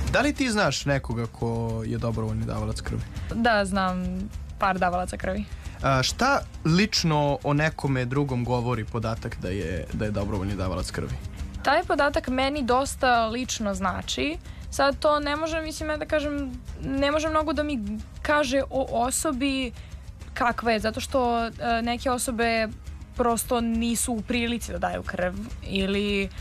Da li ti znaš nekoga ko je dobrovoljni davalac krvi? Da, znam par davalaca krvi. Šta lično o nekome drugom govori podatak da je dobrovoljni davalac krvi? Taj podatak meni dosta lično znači. Sad to ne može, mislim, da kažem, ne može mnogo da mi kaže o osobi kakva je, zato što neke osobe prosto nisu u prilici da daju krv ili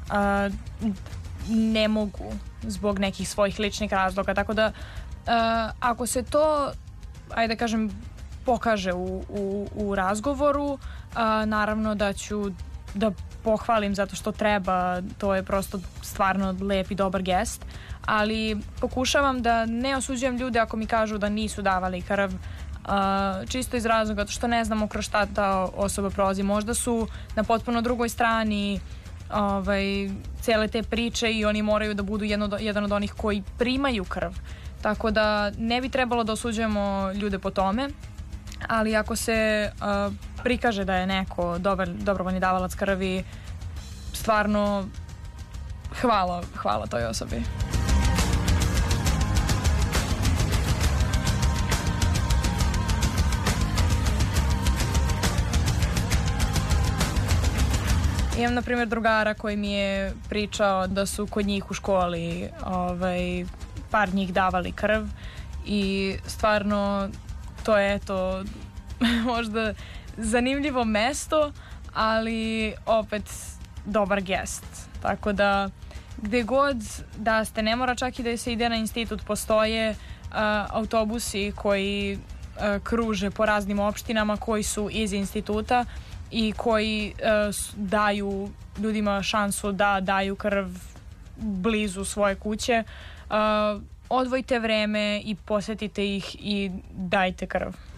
ne mogu zbog nekih svojih ličnih razloga, tako da ako se to, ajde da kažem, pokaže u razgovoru, naravno da ću da pohvalim zato što treba, to je prosto stvarno lep i dobar gest, ali pokušavam da ne osuđujem ljude ako mi kažu da nisu davali krv, čisto iz razloga što ne znamo kroz šta ta osoba prolazi. Možda su na potpuno drugoj strani cijele te priče i oni moraju da budu jedan od onih koji primaju krv, tako da ne bi trebalo da osuđujemo ljude po tome, ali ako se prikaže da je neko dobrovoljni davalac krvi, stvarno hvala toj osobi. Imam, na primjer, drugara koji mi je pričao da su kod njih u školi par njih davali krv i stvarno to je možda zanimljivo mesto, ali opet dobar gest. Tako da gde god da ste, ne mora čak i da se ide na institut, postoje autobusi koji kruže po raznim opštinama koji su iz instituta i koji daju ljudima šansu da daju krv blizu svoje kuće. Odvojite vreme i posetite ih i dajte krv.